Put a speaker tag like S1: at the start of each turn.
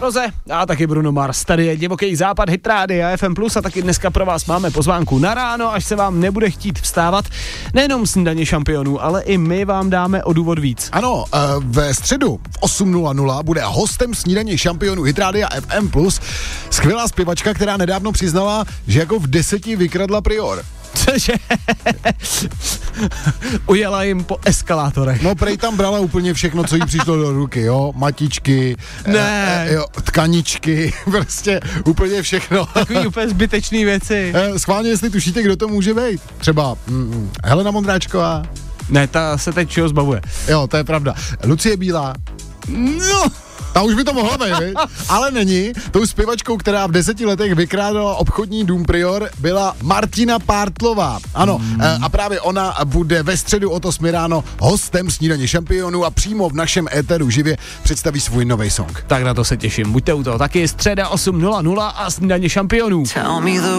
S1: Roze a taky Bruno Mars. Tady je Divoký západ, Hit Rádia FM+, a taky dneska pro vás máme pozvánku na ráno, až se vám nebude chtít vstávat. Nejenom snídaně šampionů, ale i my vám dáme o důvod víc.
S2: Ano, ve středu v 8:00 bude hostem snídaně šampionů Hit Rádia FM+, skvělá zpěvačka, která nedávno přiznala, že jako v 10 vykradla Prior.
S1: Cože? Ujela jim po eskalátorech.
S2: No prej tam brala úplně všechno, co jí přišlo do ruky, jo, matičky, jo, tkaničky, prostě úplně všechno.
S1: Takový úplně zbytečný věci.
S2: Schválně, jestli tušíte, kdo to může být. Třeba Helena Mondráčková.
S1: Ne, ta se teď čeho zbavuje.
S2: Jo, to je pravda. Lucie Bílá.
S1: No.
S2: Ta už by to mohla být, ale není. Tou zpěvačkou, která v 10 letech vykrádala obchodní dům Prior, byla Martina Pártlová. Ano, a právě ona bude ve středu o 8 ráno hostem snídaně šampionů a přímo v našem éteru živě představí svůj nový song.
S1: Tak na to se těším. Buďte u toho. Taky středa 8:00 a snídaně šampionů.